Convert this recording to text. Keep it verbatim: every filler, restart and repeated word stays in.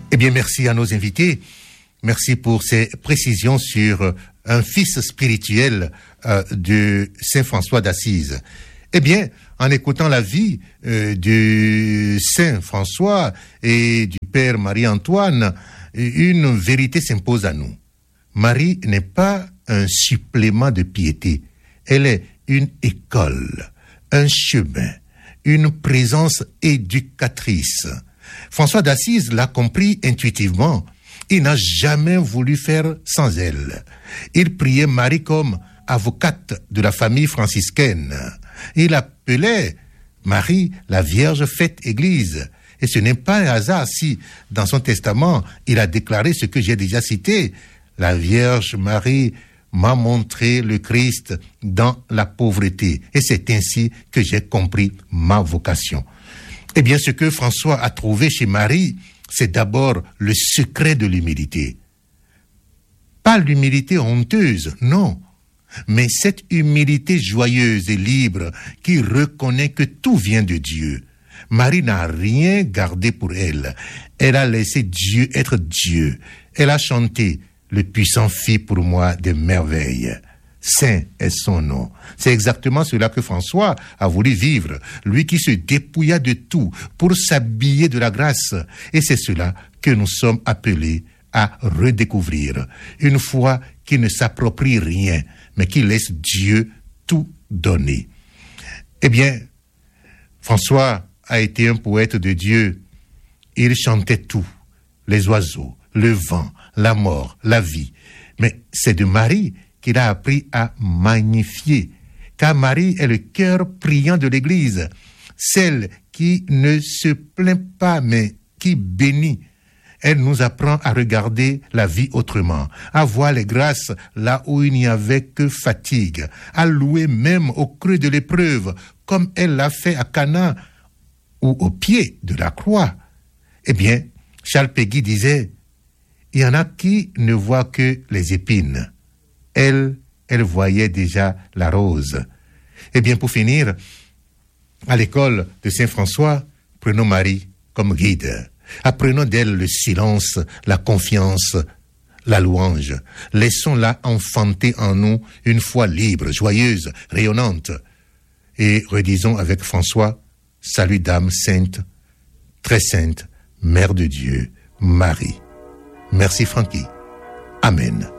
Eh bien, merci à nos invités. Merci pour ces précisions sur un fils spirituel euh, de Saint François d'Assise. Eh bien, en écoutant la vie euh, de Saint François et du Père Marie-Antoine, une vérité s'impose à nous. Marie n'est pas un supplément de piété. Elle est une école, un chemin, une présence éducatrice. François d'Assise l'a compris intuitivement. Il n'a jamais voulu faire sans elle. Il priait Marie comme avocate de la famille franciscaine. Il appelait Marie la Vierge faite Église. Et ce n'est pas un hasard si, dans son testament, il a déclaré ce que j'ai déjà cité. La Vierge Marie m'a montré le Christ dans la pauvreté. Et c'est ainsi que j'ai compris ma vocation. Eh bien, ce que François a trouvé chez Marie, c'est d'abord le secret de l'humilité. Pas l'humilité honteuse, non, mais cette humilité joyeuse et libre qui reconnaît que tout vient de Dieu. Marie n'a rien gardé pour elle. Elle a laissé Dieu être Dieu. Elle a chanté « Le puissant fit pour moi des merveilles ». Saint est son nom. C'est exactement cela que François a voulu vivre, lui qui se dépouilla de tout pour s'habiller de la grâce. Et c'est cela que nous sommes appelés à redécouvrir. Une foi qui ne s'approprie rien, mais qui laisse Dieu tout donner. Eh bien, François a été un poète de Dieu. Il chantait tout, les oiseaux, le vent, la mort, la vie. Mais c'est de Marie qu'il a appris à magnifier, car Marie est le cœur priant de l'Église, celle qui ne se plaint pas, mais qui bénit. Elle nous apprend à regarder la vie autrement, à voir les grâces là où il n'y avait que fatigue, à louer même au creux de l'épreuve, comme elle l'a fait à Cana ou au pied de la croix. Eh bien, Charles Péguy disait, il y en a qui ne voient que les épines. Elle, elle voyait déjà la rose. Eh bien, pour finir, à l'école de Saint-François, prenons Marie comme guide. Apprenons d'elle le silence, la confiance, la louange. Laissons-la enfanter en nous une foi libre, joyeuse, rayonnante. Et redisons avec François, salut dame sainte, très sainte, Mère de Dieu, Marie. Merci Francky. Amen.